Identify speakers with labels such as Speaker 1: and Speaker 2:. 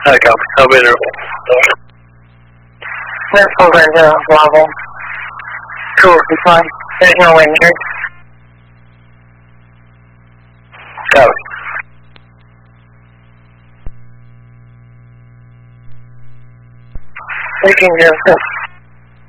Speaker 1: Hi, copy. Elevator.
Speaker 2: Missile Brenda level. Cool, it's fine. There's no injured.
Speaker 1: Copy.
Speaker 2: We can just